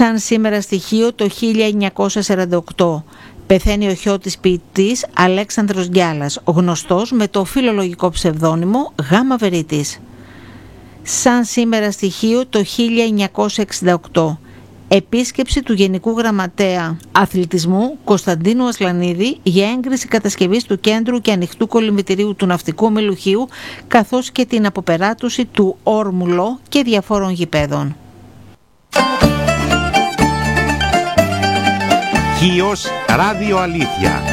Σαν σήμερα στοιχείο το 1948 πεθαίνει ο χιώτης ποιητής Αλέξανδρος Γκιάλας, γνωστός με το φιλολογικό ψευδώνυμο Γάμα Βερίτης. Σαν σήμερα στοιχείο το 1968 επίσκεψη του Γενικού Γραμματέα Αθλητισμού Κωνσταντίνου Ασλανίδη για έγκριση κατασκευής του κέντρου και ανοιχτού κολυμβητηρίου του Ναυτικού Ομιλουχείου, καθώς και την αποπεράτωση του Όρμουλο και διαφόρων γηπέδων. Χίος Ράδιο Αλήθεια.